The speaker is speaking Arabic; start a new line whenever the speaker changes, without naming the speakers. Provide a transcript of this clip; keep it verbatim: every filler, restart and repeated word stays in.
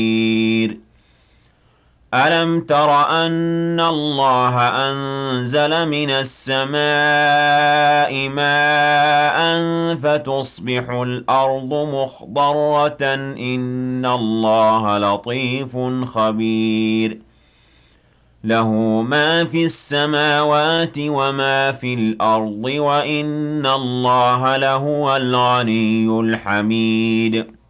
أَلَمْ تَرَ أَنَّ اللَّهَ أَنزَلَ مِنَ السَّمَاءِ مَاءً فَتُصْبِحُ الْأَرْضُ مُخْضَرَّةً ۗ إِنَّ اللَّهَ لَطِيفٌ خَبِيرٌ لَهُ مَا فِي السَّمَاوَاتِ وَمَا فِي الْأَرْضِ ۗ وَإِنَّ اللَّهَ لَهُوَ الْغَنِيُّ الْحَمِيدُ